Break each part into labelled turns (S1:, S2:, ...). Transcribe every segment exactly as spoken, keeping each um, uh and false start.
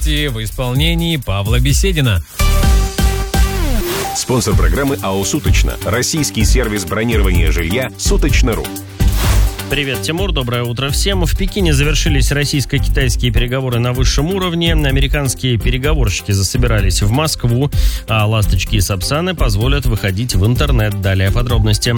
S1: новости в исполнении Павла Беседина.
S2: Спонсор программы АО «Суточно». Российский сервис бронирования жилья «Суточно.ру».
S3: Привет, Тимур, доброе утро всем. В Пекине завершились российско-китайские переговоры на высшем уровне. Американские переговорщики засобирались в Москву, а ласточки и сапсаны позволят выходить в интернет. Далее подробности.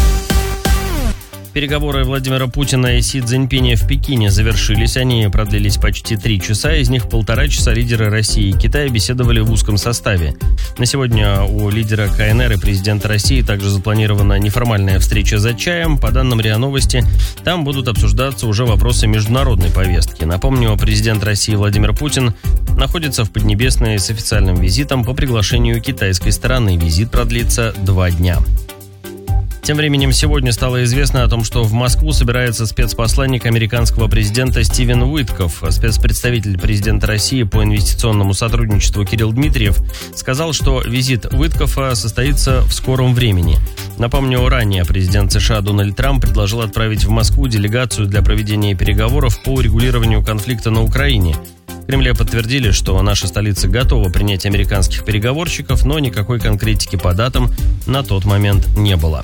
S3: Переговоры Владимира Путина и Си Цзиньпиня в Пекине завершились. Они продлились почти три часа. Из них полтора часа лидеры России и Китая беседовали в узком составе. На сегодня у лидера ка эн эр и президента России также запланирована неформальная встреча за чаем. По данным РИА Новости, там будут обсуждаться уже вопросы международной повестки. Напомню, президент России Владимир Путин находится в Поднебесной с официальным визитом по приглашению китайской стороны. Визит продлится два дня. Тем временем сегодня стало известно о том, что в Москву собирается спецпосланник американского президента Стивен Уитков. Спецпредставитель президента России по инвестиционному сотрудничеству Кирилл Дмитриев сказал, что визит Уиткофа состоится в скором времени. Напомню, ранее президент США Дональд Трамп предложил отправить в Москву делегацию для проведения переговоров по урегулированию конфликта на Украине. В Кремле подтвердили, что наша столица готова принять американских переговорщиков, но никакой конкретики по датам на тот момент не было.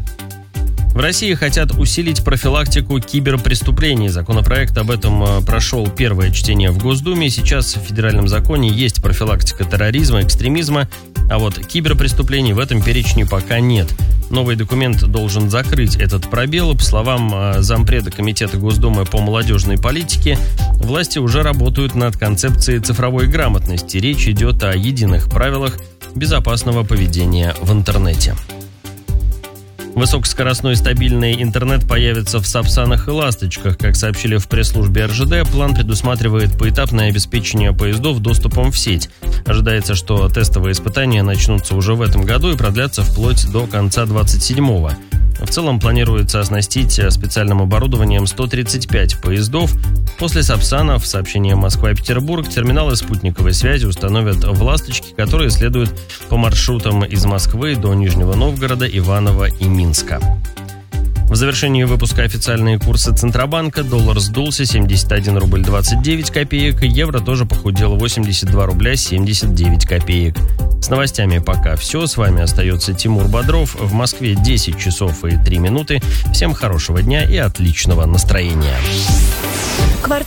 S3: В России хотят усилить профилактику киберпреступлений. Законопроект об этом прошел первое чтение в Госдуме. Сейчас в федеральном законе есть профилактика терроризма, экстремизма, а вот киберпреступлений в этом перечне пока нет. Новый документ должен закрыть этот пробел. По словам зампреда Комитета Госдумы по молодежной политике, власти уже работают над концепцией цифровой грамотности. Речь идет о единых правилах безопасного поведения в интернете. Высокоскоростной стабильный интернет появится в сапсанах и ласточках. Как сообщили в пресс-службе эр жэ дэ, план предусматривает поэтапное обеспечение поездов доступом в сеть. Ожидается, что тестовые испытания начнутся уже в этом году и продлятся вплоть до конца двадцать седьмого. В целом планируется оснастить специальным оборудованием сто тридцать пять поездов. После сапсанов, сообщение Москва-Петербург, терминалы спутниковой связи установят в «Ласточке», которые следуют по маршрутам из Москвы до Нижнего Новгорода, Иваново и Минска. В завершении выпуска официальные курсы Центробанка. Доллар сдулся семьдесят один рубль двадцать девять копеек. Евро тоже похудел восемьдесят два рубля семьдесят девять копеек. С новостями пока все. С вами остается Тимур Бодров. В Москве десять часов и три минуты. Всем хорошего дня и отличного настроения.